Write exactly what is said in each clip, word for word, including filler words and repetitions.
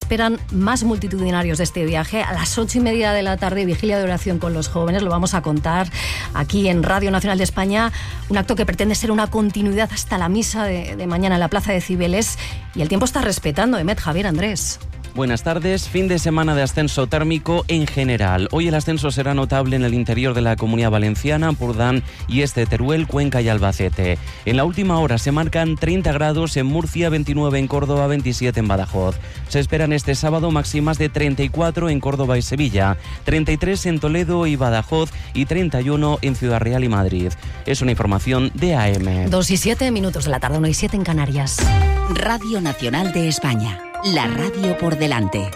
esperan más multitudinarios de este viaje. A las ocho y media de la tarde, vigilia de oración con los jóvenes. Lo vamos a contar aquí en Radio Nacional de España. Un acto que pretende ser una continuidad hasta la misa de, de mañana en la Plaza de Cibeles. Y el tiempo está respetando, Emet, Javier, Andrés. Buenas tardes. Fin de semana de ascenso térmico en general. Hoy el ascenso será notable en el interior de la Comunidad Valenciana, Ampurdán y este Teruel, Cuenca y Albacete. En la última hora se marcan treinta grados en Murcia, veintinueve en Córdoba, veintisiete en Badajoz. Se esperan este sábado máximas de treinta y cuatro en Córdoba y Sevilla, treinta y tres en Toledo y Badajoz y treinta y uno en Ciudad Real y Madrid. Es una información de A M. Dos y siete minutos de la tarde, uno y siete en Canarias. Radio Nacional de España. La radio por delante.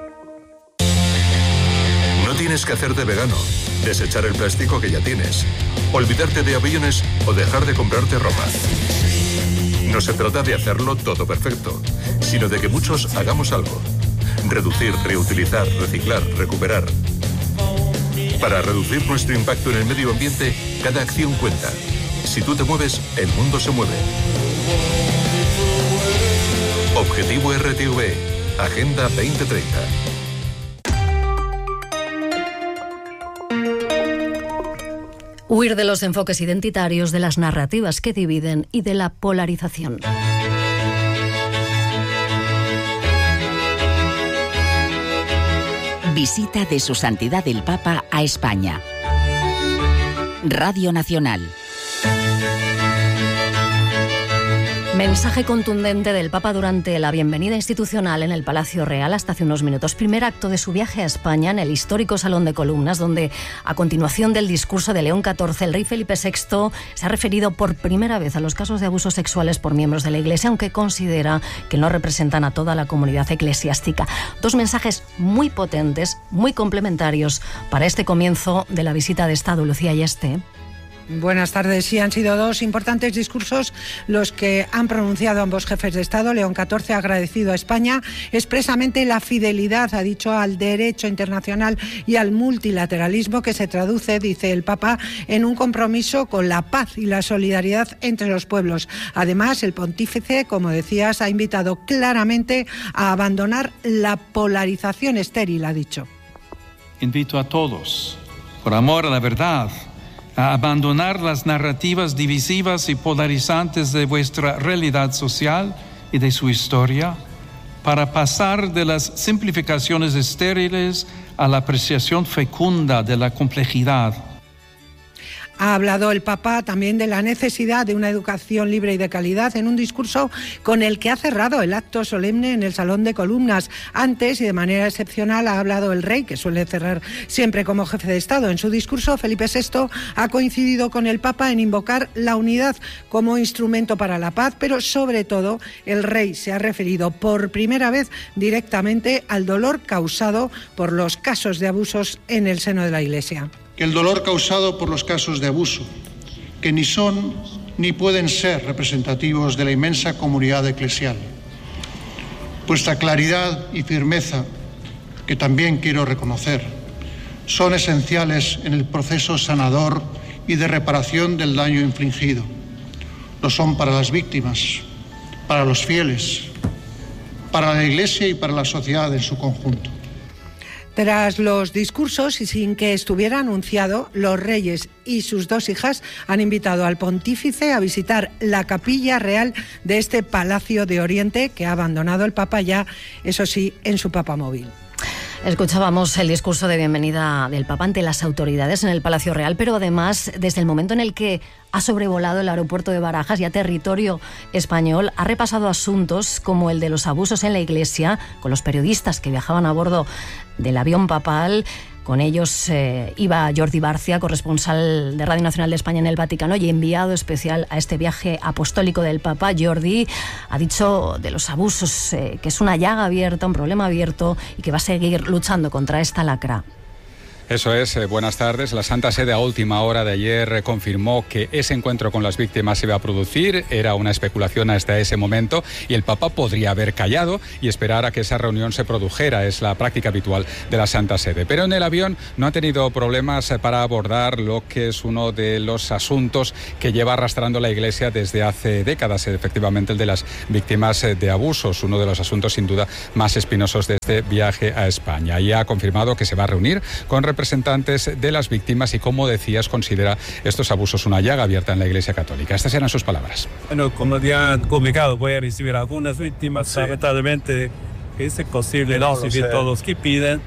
No tienes que hacerte vegano, desechar el plástico que ya tienes, olvidarte de aviones o dejar de comprarte ropa. No se trata de hacerlo todo perfecto, sino de que muchos hagamos algo. Reducir, reutilizar, reciclar, recuperar. Para reducir nuestro impacto en el medio ambiente, cada acción cuenta. Si tú te mueves, el mundo se mueve. Objetivo R T V, Agenda veinte treinta. Huir de los enfoques identitarios, de las narrativas que dividen y de la polarización. Visita de Su Santidad el Papa a España. Radio Nacional. Mensaje contundente del Papa durante la bienvenida institucional en el Palacio Real hasta hace unos minutos. Primer acto de su viaje a España en el histórico Salón de Columnas, donde a continuación del discurso de León catorce, el rey Felipe sexto se ha referido por primera vez a los casos de abusos sexuales por miembros de la Iglesia, aunque considera que no representan a toda la comunidad eclesiástica. Dos mensajes muy potentes, muy complementarios para este comienzo de la visita de Estado. Lucía Yeste. Buenas tardes. Sí, han sido dos importantes discursos los que han pronunciado ambos jefes de Estado. León catorce ha agradecido a España expresamente la fidelidad, ha dicho, al derecho internacional y al multilateralismo, que se traduce, dice el Papa, en un compromiso con la paz y la solidaridad entre los pueblos. Además, el pontífice, como decías, ha invitado claramente a abandonar la polarización estéril, ha dicho. Invito a todos, por amor a la verdad, a abandonar las narrativas divisivas y polarizantes de vuestra realidad social y de su historia, para pasar de las simplificaciones estériles a la apreciación fecunda de la complejidad. Ha hablado el Papa también de la necesidad de una educación libre y de calidad en un discurso con el que ha cerrado el acto solemne en el Salón de Columnas. Antes, y de manera excepcional, ha hablado el rey, que suele cerrar siempre como jefe de Estado. En su discurso, Felipe sexto ha coincidido con el Papa en invocar la unidad como instrumento para la paz, pero sobre todo el rey se ha referido por primera vez directamente al dolor causado por los casos de abusos en el seno de la Iglesia. Que el dolor causado por los casos de abuso, que ni son ni pueden ser representativos de la inmensa comunidad eclesial. Vuestra claridad y firmeza, que también quiero reconocer, son esenciales en el proceso sanador y de reparación del daño infligido. Lo son para las víctimas, para los fieles, para la Iglesia y para la sociedad en su conjunto. Tras los discursos y sin que estuviera anunciado, los reyes y sus dos hijas han invitado al pontífice a visitar la capilla real de este Palacio de Oriente que ha abandonado el Papa ya, eso sí, en su papamóvil. Escuchábamos el discurso de bienvenida del Papa ante las autoridades en el Palacio Real, pero además, desde el momento en el que ha sobrevolado el aeropuerto de Barajas, ya territorio español, ha repasado asuntos como el de los abusos en la Iglesia, con los periodistas que viajaban a bordo del avión papal. Con ellos eh, iba Jordi Barcia, corresponsal de Radio Nacional de España en el Vaticano y enviado especial a este viaje apostólico del Papa. Jordi ha dicho de los abusos eh, que es una llaga abierta, un problema abierto y que va a seguir luchando contra esta lacra. Eso es, eh, buenas tardes. La Santa Sede a última hora de ayer eh, confirmó que ese encuentro con las víctimas se iba a producir, era una especulación hasta ese momento y el Papa podría haber callado y esperar a que esa reunión se produjera, es la práctica habitual de la Santa Sede. Pero en el avión no ha tenido problemas eh, para abordar lo que es uno de los asuntos que lleva arrastrando la Iglesia desde hace décadas, efectivamente el de las víctimas eh, de abusos, uno de los asuntos sin duda más espinosos de este viaje a España. Y ha confirmado que se va a reunir con representantes de las víctimas y, como decías, considera estos abusos una llaga abierta en la Iglesia Católica. Estas eran sus palabras. Bueno, como ya han comunicado, voy a recibir algunas víctimas. Sí. Lamentablemente es imposible no, recibir todos los que piden.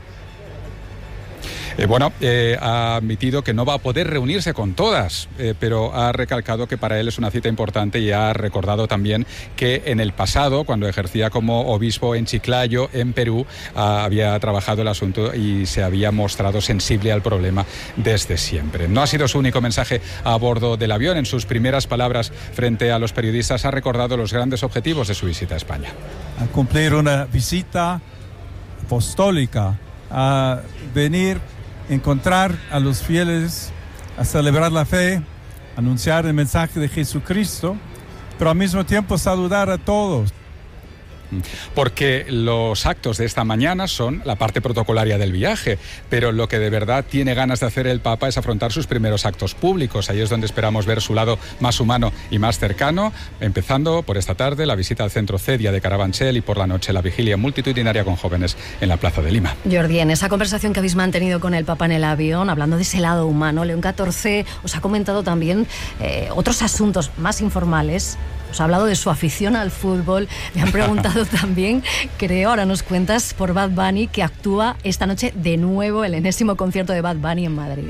Eh, bueno, eh, ha admitido que no va a poder reunirse con todas, eh, pero ha recalcado que para él es una cita importante y ha recordado también que en el pasado, cuando ejercía como obispo en Chiclayo, en Perú, ah, había trabajado el asunto y se había mostrado sensible al problema desde siempre. No ha sido su único mensaje a bordo del avión. En sus primeras palabras frente a los periodistas ha recordado los grandes objetivos de su visita a España. A cumplir una visita apostólica, a venir encontrar a los fieles, a celebrar la fe, anunciar el mensaje de Jesucristo, pero al mismo tiempo saludar a todos. Porque los actos de esta mañana son la parte protocolaria del viaje, pero lo que de verdad tiene ganas de hacer el Papa es afrontar sus primeros actos públicos. Ahí es donde esperamos ver su lado más humano y más cercano, empezando por esta tarde la visita al centro Cedia de Carabanchel y por la noche la vigilia multitudinaria con jóvenes en la Plaza de Lima. Jordi, en esa conversación que habéis mantenido con el Papa en el avión, hablando de ese lado humano, León catorce os ha comentado también eh, otros asuntos más informales. Os ha hablado de su afición al fútbol. Me han preguntado también, creo, ahora nos cuentas, por Bad Bunny, que actúa esta noche de nuevo el enésimo concierto de Bad Bunny en Madrid.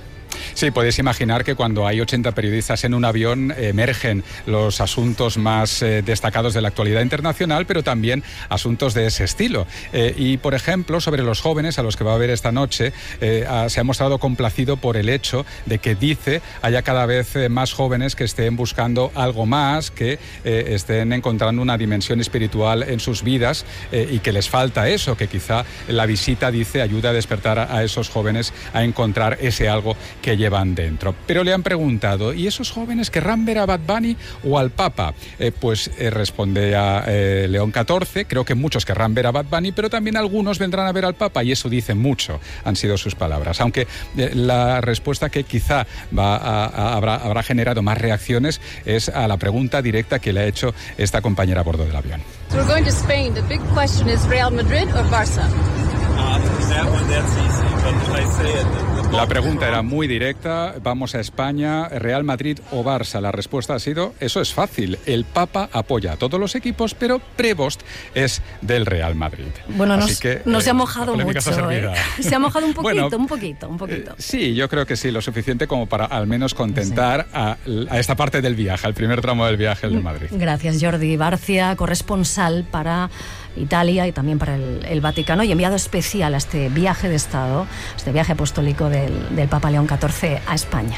Sí, podéis imaginar que cuando hay ochenta periodistas en un avión emergen los asuntos más eh, destacados de la actualidad internacional, pero también asuntos de ese estilo. Eh, y, por ejemplo, sobre los jóvenes a los que va a ver esta noche, eh, a, se ha mostrado complacido por el hecho de que, dice, haya cada vez eh, más jóvenes que estén buscando algo más, que eh, estén encontrando una dimensión espiritual en sus vidas eh, y que les falta eso, que quizá la visita, dice, ayuda a despertar a, a esos jóvenes a encontrar ese algo que llevan dentro. Pero le han preguntado, ¿y esos jóvenes querrán ver a Bad Bunny o al Papa? Eh, pues eh, responde a eh, León catorce, creo que muchos querrán ver a Bad Bunny, pero también algunos vendrán a ver al Papa, y eso dice mucho, han sido sus palabras. Aunque eh, la respuesta que quizá va a, a, habrá, habrá generado más reacciones es a la pregunta directa que le ha hecho esta compañera a bordo del avión. So we're going to Spain. The big question is Real Madrid or Barça? Uh, that one, that's easy, but I say it. La pregunta era muy directa, vamos a España, Real Madrid o Barça. La respuesta ha sido, eso es fácil, el Papa apoya a todos los equipos, pero Prevost es del Real Madrid. Bueno, Así nos, que, no eh, se ha mojado mucho, ¿eh? Se ha mojado un poquito, bueno, un poquito, un poquito. Eh, sí, yo creo que sí, lo suficiente como para al menos contentar sí. a, a esta parte del viaje, al primer tramo del viaje, el de Madrid. Gracias, Jordi Barcia, corresponsal para Italia y también para el, el Vaticano y enviado especial a este viaje de Estado, este viaje apostólico del, del Papa León catorce a España.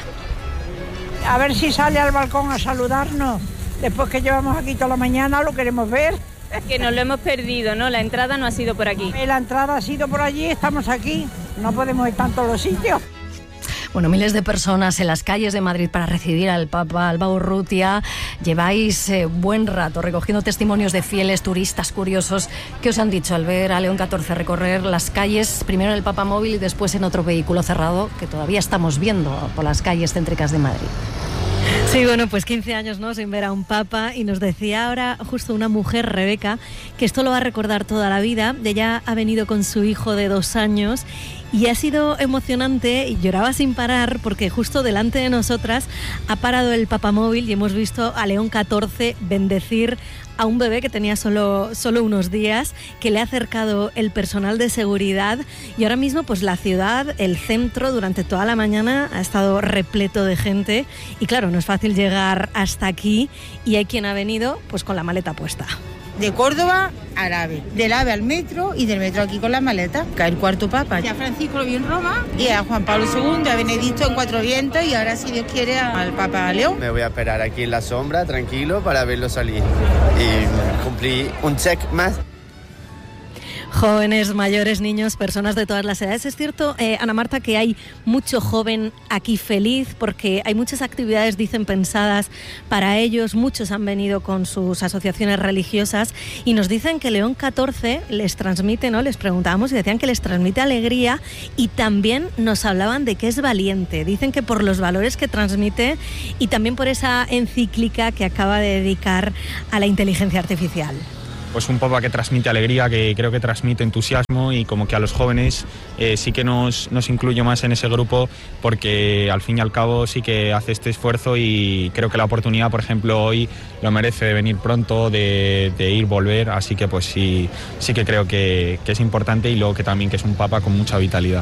A ver si sale al balcón a saludarnos. Después que llevamos aquí toda la mañana, lo queremos ver. Que nos lo hemos perdido, ¿no? La entrada no ha sido por aquí. La entrada ha sido por allí, estamos aquí. No podemos ir tanto a los sitios. Bueno, miles de personas en las calles de Madrid para recibir al Papa Alba Urrutia. Lleváis eh, buen rato recogiendo testimonios de fieles, turistas, curiosos. ¿Qué os han dicho al ver a León catorce recorrer las calles, primero en el Papa Móvil y después en otro vehículo cerrado que todavía estamos viendo por las calles céntricas de Madrid? Sí, bueno, pues quince años, ¿no?, sin ver a un papa, y nos decía ahora justo una mujer, Rebeca, que esto lo va a recordar toda la vida. Ella ha venido con su hijo de dos años y ha sido emocionante y lloraba sin parar porque justo delante de nosotras ha parado el papamóvil y hemos visto a León catorce bendecir a un bebé que tenía solo, solo unos días, que le ha acercado el personal de seguridad, y ahora mismo pues la ciudad, el centro, durante toda la mañana ha estado repleto de gente y claro, no es fácil llegar hasta aquí y hay quien ha venido pues con la maleta puesta. De Córdoba al AVE, del AVE al metro y del metro aquí con la maleta. Que el cuarto papa. Ya Francisco lo vio en Roma y a Juan Pablo segundo, a Benedicto en Cuatro Vientos y ahora, si Dios quiere, al Papa León. Me voy a esperar aquí en la sombra, tranquilo, para verlo salir y cumplir un check más. Jóvenes, mayores, niños, personas de todas las edades. Es cierto, eh, Ana Marta, que hay mucho joven aquí feliz porque hay muchas actividades, dicen, pensadas para ellos. Muchos han venido con sus asociaciones religiosas y nos dicen que León catorce les transmite, ¿no? Les preguntábamos y decían que les transmite alegría y también nos hablaban de que es valiente. Dicen que por los valores que transmite y también por esa encíclica que acaba de dedicar a la inteligencia artificial. Pues un papa que transmite alegría, que creo que transmite entusiasmo y como que a los jóvenes eh, sí que nos, nos incluyo más en ese grupo porque al fin y al cabo sí que hace este esfuerzo y creo que la oportunidad, por ejemplo, hoy lo merece de venir pronto, de, de ir, volver, así que pues sí, sí que creo que, que es importante y luego que también que es un papa con mucha vitalidad.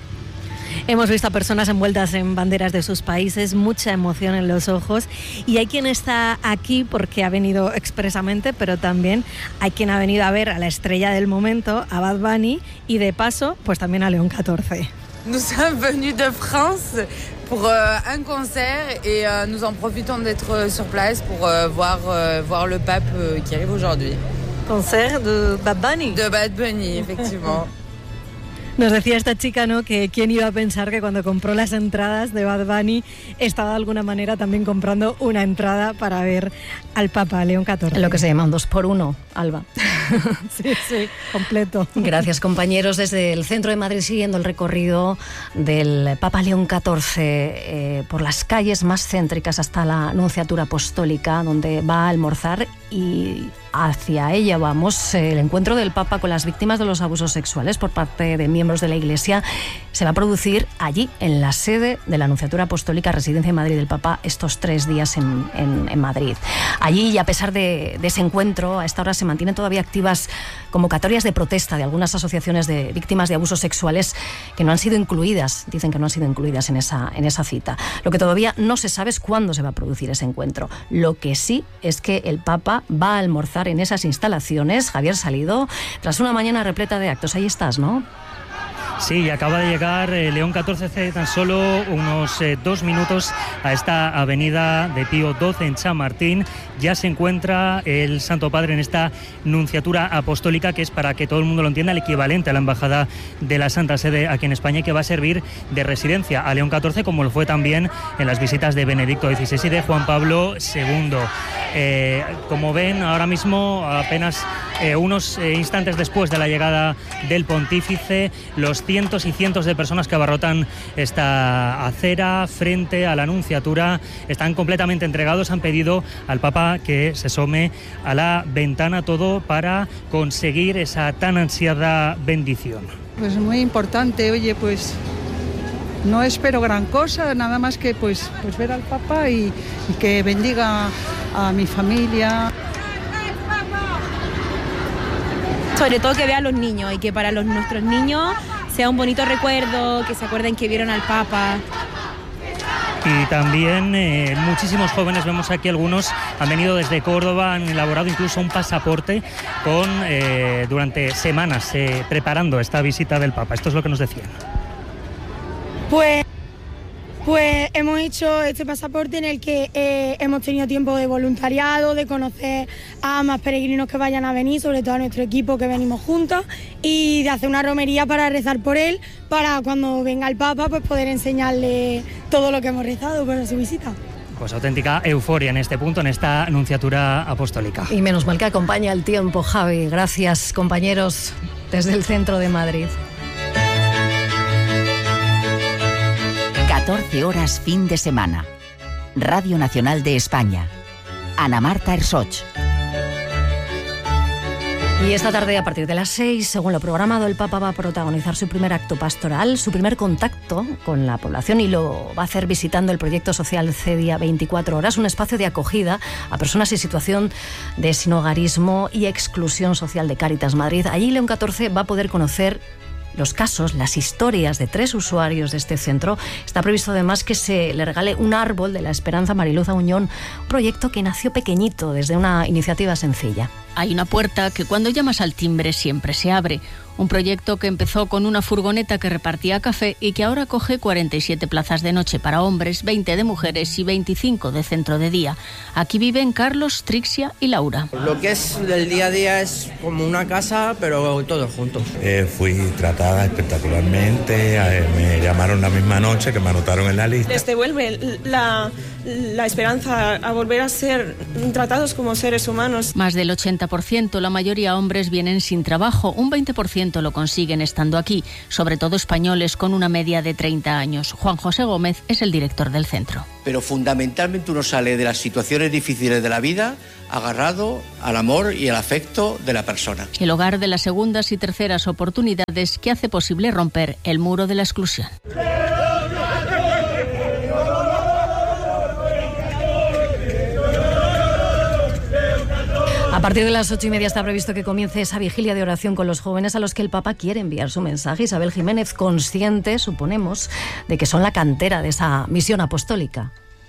Hemos visto a personas envueltas en banderas de sus países, mucha emoción en los ojos y hay quien está aquí porque ha venido expresamente, pero también hay quien ha venido a ver a la estrella del momento, a Bad Bunny y de paso pues también a León catorce. Nous sommes venus de France pour euh, un concert et euh, nous en profitons d'être sur place pour euh, voir, euh, voir le pape euh, qui arrive aujourd'hui. Concert de Bad Bunny. De Bad Bunny, effectivement. Nos decía esta chica, ¿no?, que quién iba a pensar que cuando compró las entradas de Bad Bunny estaba de alguna manera también comprando una entrada para ver al Papa León catorce. Lo que se llama un dos por uno, Alba. Sí, sí, completo. Gracias, compañeros. Desde el centro de Madrid, siguiendo el recorrido del Papa León catorce eh, por las calles más céntricas hasta la Nunciatura Apostólica, donde va a almorzar, y hacia ella vamos. El encuentro del Papa con las víctimas de los abusos sexuales por parte de miembros de la Iglesia se va a producir allí, en la sede de la Nunciatura Apostólica, residencia en Madrid del Papa, estos tres días en, en, en Madrid. Allí, y a pesar de, de ese encuentro, a esta hora se mantienen todavía activas convocatorias de protesta de algunas asociaciones de víctimas de abusos sexuales que no han sido incluidas, dicen que no han sido incluidas en esa, en esa cita. Lo que todavía no se sabe es cuándo se va a producir ese encuentro. Lo que sí es que el Papa va a almorzar en esas instalaciones. Javier Salido, tras una mañana repleta de actos. Ahí estás, ¿no? Sí, acaba de llegar eh, León catorce hace tan solo unos eh, dos minutos a esta avenida de Pío doce en Chamartín. Ya se encuentra el Santo Padre en esta Nunciatura Apostólica, que es, para que todo el mundo lo entienda, el equivalente a la Embajada de la Santa Sede aquí en España, y que va a servir de residencia a León catorce, como lo fue también en las visitas de Benedicto dieciséis y de Juan Pablo segundo. Eh, como ven, ahora mismo, apenas eh, unos eh, instantes después de la llegada del pontífice, los cientos y cientos de personas que abarrotan esta acera frente a la Nunciatura están completamente entregados. Han pedido al Papa que se asome a la ventana, todo para conseguir esa tan ansiada bendición. Pues muy importante, oye, pues no espero gran cosa, nada más que pues, pues ver al Papa y, y que bendiga a mi familia. Sobre todo que vea a los niños y que para los, nuestros niños sea un bonito recuerdo, que se acuerden que vieron al Papa. Y también eh, muchísimos jóvenes, vemos aquí algunos, han venido desde Córdoba, han elaborado incluso un pasaporte con eh, durante semanas eh, preparando esta visita del Papa. Esto es lo que nos decían. Pues, pues hemos hecho este pasaporte en el que eh, hemos tenido tiempo de voluntariado, de conocer a más peregrinos que vayan a venir, sobre todo a nuestro equipo que venimos juntos, y de hacer una romería para rezar por él, para cuando venga el Papa pues poder enseñarle todo lo que hemos rezado para su visita. Pues auténtica euforia en este punto, en esta Nunciatura Apostólica. Y menos mal que acompaña el tiempo, Javi. Gracias, compañeros, desde el centro de Madrid. catorce horas fin de semana. Radio Nacional de España. Ana Marta Ersoch. Y esta tarde, a partir de las seis, según lo programado, el Papa va a protagonizar su primer acto pastoral, su primer contacto con la población, y lo va a hacer visitando el proyecto social Cedia veinticuatro horas, un espacio de acogida a personas en situación de sinhogarismo y exclusión social de Cáritas Madrid. Allí León catorce va a poder conocer los casos, las historias de tres usuarios de este centro. Está previsto además que se le regale un árbol de la Esperanza a Mariluz Auñón, un proyecto que nació pequeñito desde una iniciativa sencilla. Hay una puerta que cuando llamas al timbre siempre se abre. Un proyecto que empezó con una furgoneta que repartía café y que ahora coge cuarenta y siete plazas de noche para hombres, veinte de mujeres y veinticinco de centro de día. Aquí viven Carlos, Trixia y Laura. Lo que es del día a día es como una casa, pero todos juntos. Eh, fui tratada espectacularmente, eh, me llamaron la misma noche que me anotaron en la lista. Les devuelve la, la esperanza a volver a ser tratados como seres humanos. Más del ochenta por ciento, la mayoría hombres, vienen sin trabajo. Un veinte por ciento lo consiguen estando aquí, sobre todo españoles con una media de treinta años. Juan José Gómez es el director del centro. Pero fundamentalmente uno sale de las situaciones difíciles de la vida agarrado al amor y al afecto de la persona. El hogar de las segundas y terceras oportunidades que hace posible romper el muro de la exclusión. A partir de las ocho y media está previsto que comience esa vigilia de oración con los jóvenes a los que el Papa quiere enviar su mensaje. Isabel Jiménez, consciente, suponemos, de que son la cantera de esa misión apostólica.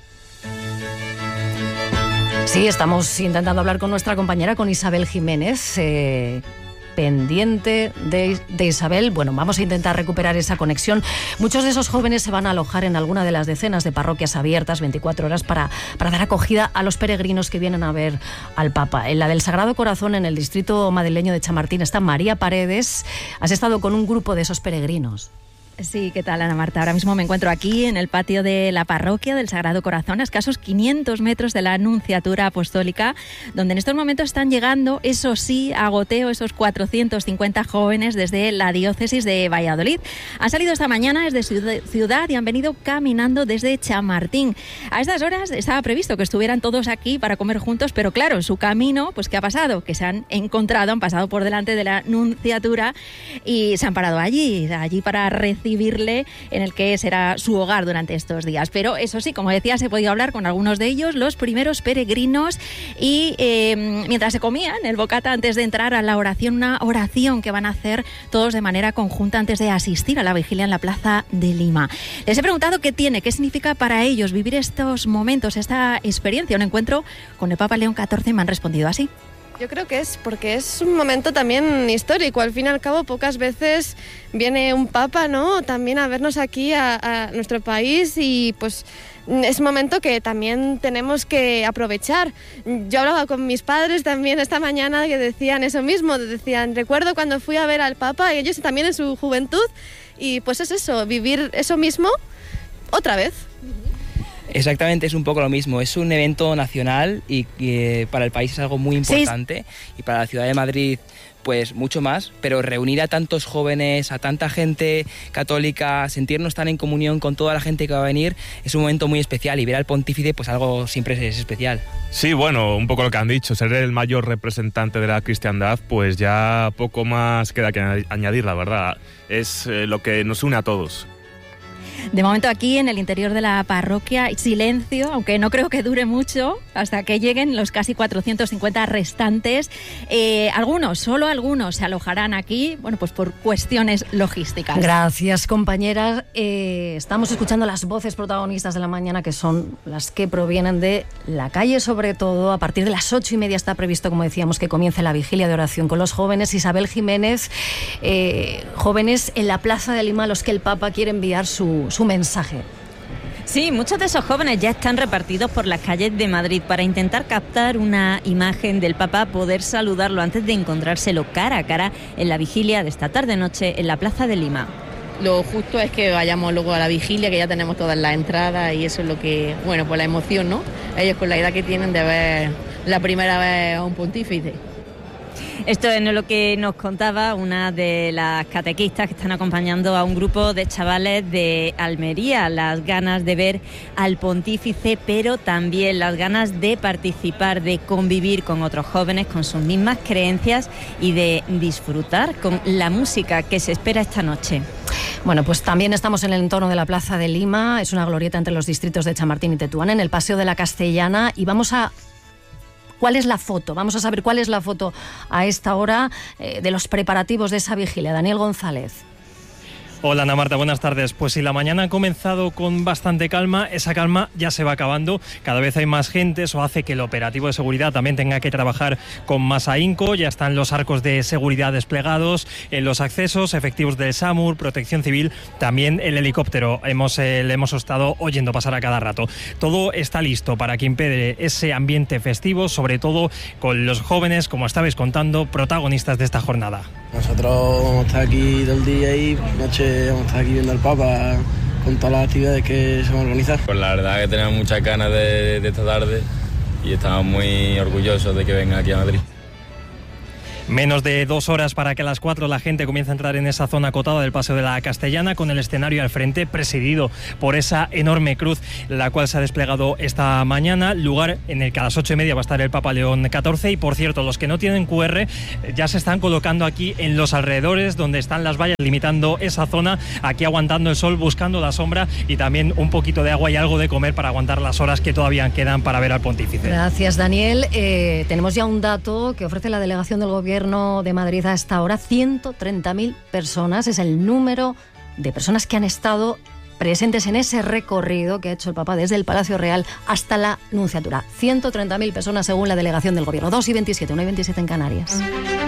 Sí, estamos intentando hablar con nuestra compañera, con Isabel Jiménez, eh, pendiente de, de Isabel. Bueno, vamos a intentar recuperar esa conexión. Muchos de esos jóvenes se van a alojar en alguna de las decenas de parroquias abiertas veinticuatro horas para, para dar acogida a los peregrinos que vienen a ver al Papa. En la del Sagrado Corazón, en el distrito madrileño de Chamartín, está María Paredes. Has estado con un grupo de esos peregrinos. Sí, ¿qué tal, Ana Marta? Ahora mismo me encuentro aquí en el patio de la parroquia del Sagrado Corazón, a escasos quinientos metros de la Anunciatura Apostólica, donde en estos momentos están llegando, eso sí, a goteo, esos cuatrocientos cincuenta jóvenes desde la diócesis de Valladolid. Han salido esta mañana desde Ciudad y han venido caminando desde Chamartín. A estas horas estaba previsto que estuvieran todos aquí para comer juntos, pero claro, su camino, pues ¿qué ha pasado? Que se han encontrado, han pasado por delante de la Anunciatura y se han parado allí, allí para recibir recibirle en el que será su hogar durante estos días. Pero eso sí, como decía, se podía hablar con algunos de ellos, los primeros peregrinos, y eh, mientras se comían el bocata antes de entrar a la oración, una oración que van a hacer todos de manera conjunta antes de asistir a la vigilia en la Plaza de Lima. Les he preguntado qué tiene, qué significa para ellos vivir estos momentos, esta experiencia, un encuentro con el Papa León catorce, y me han respondido así. Yo creo que es porque es un momento también histórico. Al fin y al cabo, pocas veces viene un papa, ¿no?, también a vernos aquí a, a nuestro país, y pues es un momento que también tenemos que aprovechar. Yo hablaba con mis padres también esta mañana que decían eso mismo, decían, recuerdo cuando fui a ver al Papa, y ellos también en su juventud, y pues es eso, vivir eso mismo otra vez. Exactamente, es un poco lo mismo. Es un evento nacional y que para el país es algo muy importante, sí, y para la ciudad de Madrid pues mucho más, pero reunir a tantos jóvenes, a tanta gente católica, sentirnos tan en comunión con toda la gente que va a venir, es un momento muy especial, y ver al pontífice pues algo siempre es especial. Sí, bueno, un poco lo que han dicho, ser el mayor representante de la cristiandad, pues ya poco más queda que añadir, la verdad. Es eh, lo que nos une a todos. De momento aquí en el interior de la parroquia hay silencio, aunque no creo que dure mucho hasta que lleguen los casi cuatrocientos cincuenta restantes. Eh, algunos, solo algunos se alojarán aquí, bueno, pues por cuestiones logísticas. Gracias, compañeras. Eh, estamos escuchando las voces protagonistas de la mañana, que son las que provienen de la calle, sobre todo. A partir de las ocho y media está previsto, como decíamos, que comience la vigilia de oración con los jóvenes. Isabel Jiménez, eh, jóvenes en la Plaza de Lima a los que el Papa quiere enviar su su mensaje. Sí, muchos de esos jóvenes ya están repartidos por las calles de Madrid para intentar captar una imagen del Papa, poder saludarlo antes de encontrárselo cara a cara en la vigilia de esta tarde-noche en la Plaza de Lima. Lo justo es que vayamos luego a la vigilia, que ya tenemos todas las entradas, y eso es lo que, bueno, pues la emoción, ¿no? Ellos con la edad que tienen de ver la primera vez a un pontífice. Esto es lo que nos contaba una de las catequistas que están acompañando a un grupo de chavales de Almería, las ganas de ver al pontífice, pero también las ganas de participar, de convivir con otros jóvenes con sus mismas creencias y de disfrutar con la música que se espera esta noche. Bueno, pues también estamos en el entorno de la Plaza de Lima, es una glorieta entre los distritos de Chamartín y Tetuán, en el Paseo de la Castellana, y vamos a... ¿Cuál es la foto? Vamos a saber cuál es la foto a esta hora eh, de los preparativos de esa vigilia. Daniel González. Hola Ana Marta, buenas tardes. Pues si la mañana ha comenzado con bastante calma, esa calma ya se va acabando. Cada vez hay más gente, eso hace que el operativo de seguridad también tenga que trabajar con más ahínco. Ya están los arcos de seguridad desplegados, en los accesos, efectivos del SAMUR, Protección Civil, también el helicóptero. Hemos, eh, le hemos estado oyendo pasar a cada rato. Todo está listo para que impede ese ambiente festivo, sobre todo con los jóvenes, como estabais contando, protagonistas de esta jornada. Nosotros vamos a estar aquí todo el día y por la noche vamos a estar aquí viendo al Papa con todas las actividades que se van a organizar. Pues la verdad que tenemos muchas ganas de, de esta tarde y estamos muy orgullosos de que venga aquí a Madrid. Menos de dos horas para que a las cuatro la gente comience a entrar en esa zona acotada del Paseo de la Castellana, con el escenario al frente presidido por esa enorme cruz, la cual se ha desplegado esta mañana, lugar en el que a las ocho y media va a estar el Papa León catorce. Y por cierto, los que no tienen cu erre ya se están colocando aquí en los alrededores, donde están las vallas limitando esa zona, aquí aguantando el sol, buscando la sombra y también un poquito de agua y algo de comer para aguantar las horas que todavía quedan para ver al pontífice. Gracias, Daniel. Eh, tenemos ya un dato que ofrece la delegación del Gobierno de Madrid a esta hora. ciento treinta mil personas es el número de personas que han estado presentes en ese recorrido que ha hecho el Papa desde el Palacio Real hasta la Nunciatura. ciento treinta mil personas según la delegación del Gobierno. dos y veintisiete, una y veintisiete en Canarias.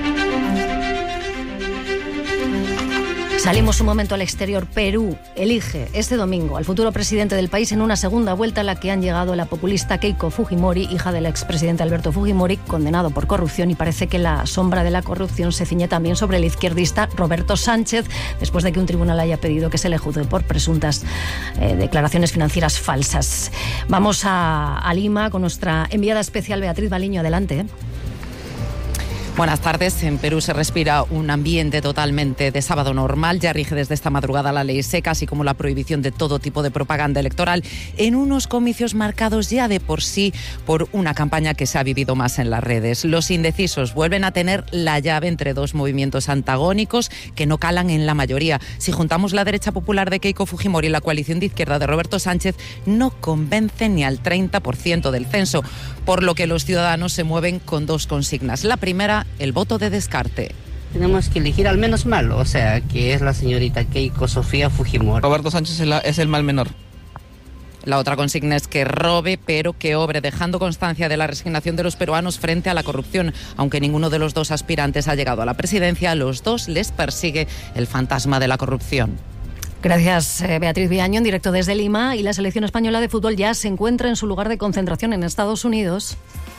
Salimos un momento al exterior. Perú elige este domingo al futuro presidente del país en una segunda vuelta a la que han llegado la populista Keiko Fujimori, hija del expresidente Alberto Fujimori, condenado por corrupción, y parece que la sombra de la corrupción se ciñe también sobre el izquierdista Roberto Sánchez, después de que un tribunal haya pedido que se le juzgue por presuntas eh, declaraciones financieras falsas. Vamos a, a Lima con nuestra enviada especial Beatriz Baliño. Adelante. Buenas tardes. En Perú se respira un ambiente totalmente de sábado normal. Ya rige desde esta madrugada la ley seca, así como la prohibición de todo tipo de propaganda electoral, en unos comicios marcados ya de por sí por una campaña que se ha vivido más en las redes. Los indecisos vuelven a tener la llave entre dos movimientos antagónicos que no calan en la mayoría. Si juntamos la derecha popular de Keiko Fujimori y la coalición de izquierda de Roberto Sánchez, no convencen ni al treinta por ciento del censo, por lo que los ciudadanos se mueven con dos consignas. La primera, el voto de descarte. Tenemos que elegir al menos malo, o sea, que es la señorita Keiko Sofía Fujimori. Roberto Sánchez es, la, es el mal menor. La otra consigna es que robe, pero que obre, dejando constancia de la resignación de los peruanos frente a la corrupción. Aunque ninguno de los dos aspirantes ha llegado a la presidencia, a los dos les persigue el fantasma de la corrupción. Gracias, Beatriz Viaño, en directo desde Lima. Y la selección española de fútbol ya se encuentra en su lugar de concentración en Estados Unidos.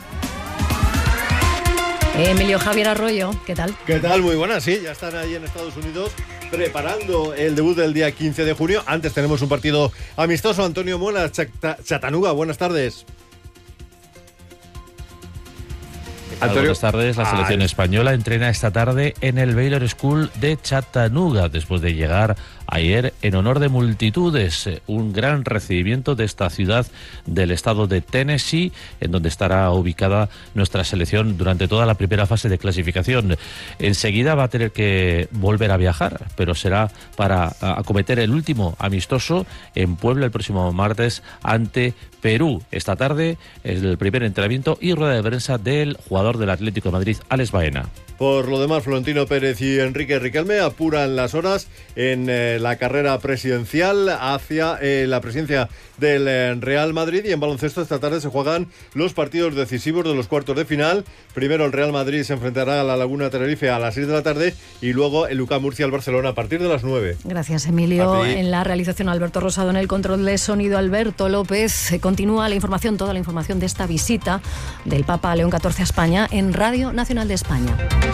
Emilio Javier Arroyo, ¿qué tal? ¿Qué tal? Muy buenas, sí, ya están ahí en Estados Unidos preparando el debut del día quince de junio. Antes tenemos un partido amistoso. Antonio Mola, Chattanooga, buenas tardes. Antonio. Buenas tardes. La selección ah, española entrena esta tarde en el Baylor School de Chattanooga, después de llegar ayer en honor de multitudes. Un gran recibimiento de esta ciudad del estado de Tennessee, en donde estará ubicada nuestra selección durante toda la primera fase de clasificación. Enseguida va a tener que volver a viajar, pero será para acometer el último amistoso en Puebla el próximo martes ante Perú. Esta tarde es el primer entrenamiento y rueda de prensa del jugador del Atlético de Madrid, Alex Baena. Por lo demás, Florentino Pérez y Enrique Riquelme apuran las horas en eh, la carrera presidencial hacia eh, la presidencia del eh, Real Madrid. Y en baloncesto esta tarde se juegan los partidos decisivos de los cuartos de final. Primero el Real Madrid se enfrentará a la Laguna Tenerife a las seis de la tarde y luego el U C A M Murcia al Barcelona a partir de las nueve. Gracias, Emilio. En la realización, Alberto Rosado, en el control de sonido, Alberto López. Continúa la información, toda la información de esta visita del Papa León catorce a España en Radio Nacional de España.